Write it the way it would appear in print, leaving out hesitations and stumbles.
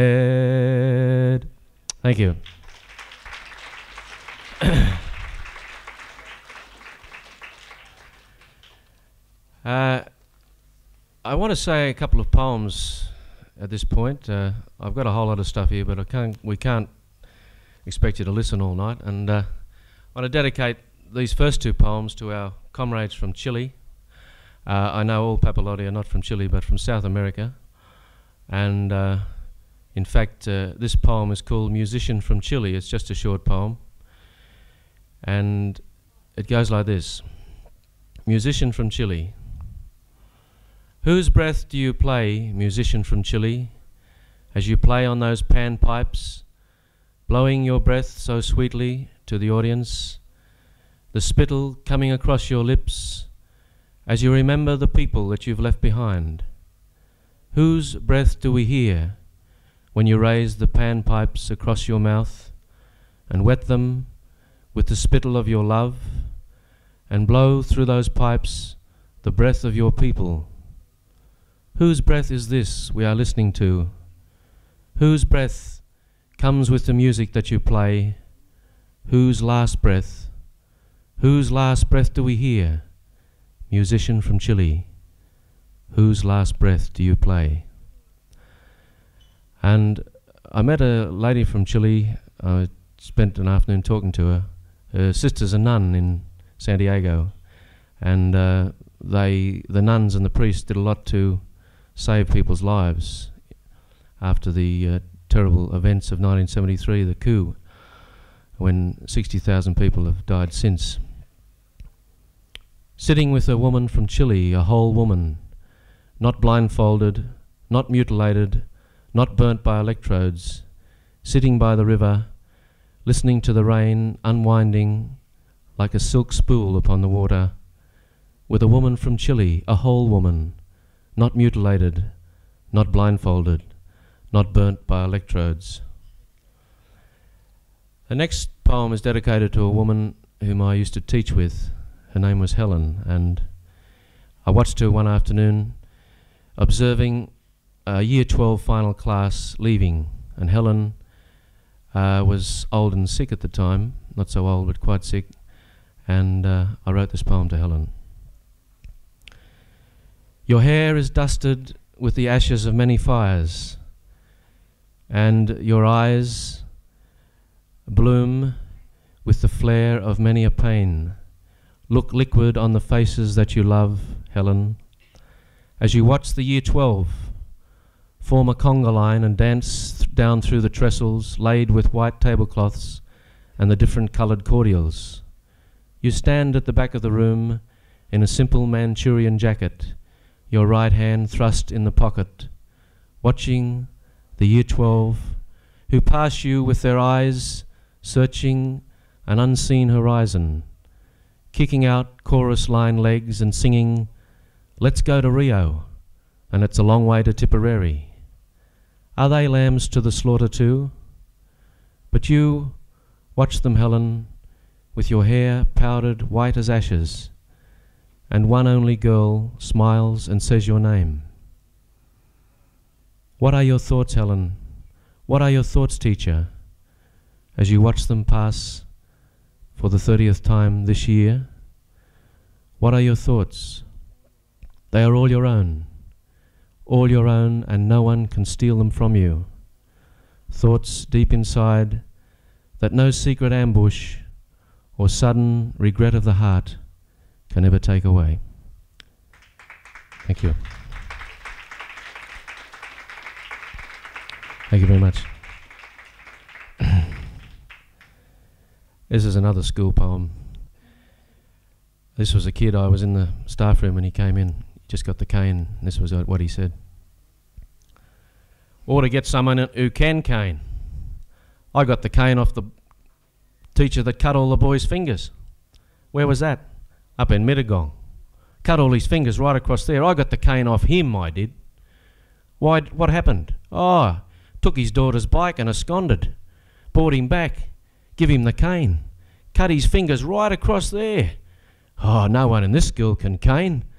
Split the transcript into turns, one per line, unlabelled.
Thank you. I want to say a couple of poems at this point. I've got a whole lot of stuff here, but we can't expect you to listen all night. And I want to dedicate these first two poems to our comrades from Chile. I know all Papalotti are not from Chile, but from South America. And in fact, this poem is called Musician from Chile. It's just a short poem. And it goes like this. Musician from Chile. Whose breath do you play, musician from Chile, as you play on those pan pipes, blowing your breath so sweetly to the audience, the spittle coming across your lips as you remember the people that you've left behind? Whose breath do we hear when you raise the pan pipes across your mouth and wet them with the spittle of your love and blow through those pipes the breath of your people? Whose breath is this we are listening to? Whose breath comes with the music that you play? Whose last breath? Whose last breath do we hear? Musician from Chile, whose last breath do you play? And I met a lady from Chile. I spent an afternoon talking to her. Her sister's a nun in San Diego, and the nuns and the priests did a lot to save people's lives after the terrible events of 1973, the coup, when 60,000 people have died since. Sitting with a woman from Chile, a whole woman, not blindfolded, not mutilated, not burnt by electrodes, sitting by the river, listening to the rain unwinding like a silk spool upon the water, with a woman from Chile, a whole woman, not mutilated, not blindfolded, not burnt by electrodes. The next poem is dedicated to a woman whom I used to teach with. Her name was Helen, and I watched her one afternoon observing a Year 12 final class leaving, and Helen was old and sick at the time, not so old but quite sick, and I wrote this poem to Helen. Your hair is dusted with the ashes of many fires, and your eyes bloom with the flare of many a pain. Look liquid on the faces that you love, Helen, as you watch the Year 12 form a conga line and dance down through the trestles laid with white tablecloths and the different coloured cordials. You stand at the back of the room in a simple Manchurian jacket, your right hand thrust in the pocket, watching the Year 12 who pass you with their eyes searching an unseen horizon, kicking out chorus line legs and singing, "Let's go to Rio, and it's a long way to Tipperary." Are they lambs to the slaughter too? But you watch them, Helen, with your hair powdered white as ashes, and one only girl smiles and says your name. What are your thoughts, Helen? What are your thoughts, teacher, as you watch them pass for the 30th time this year? What are your thoughts? They are all your own, and no one can steal them from you. Thoughts deep inside that no secret ambush or sudden regret of the heart can ever take away. Thank you. Thank you very much. This is another school poem. This was a kid. I was in the staff room and he came in. He just got the cane. This was what he said. Or to get someone who can cane. I got the cane off the teacher that cut all the boys' fingers. Where was that? Up in Mittagong. Cut all his fingers right across there. I got the cane off him, I did. Why? What happened? Oh, took his daughter's bike and absconded. Brought him back. Give him the cane. Cut his fingers right across there. Oh, no one in this school can cane.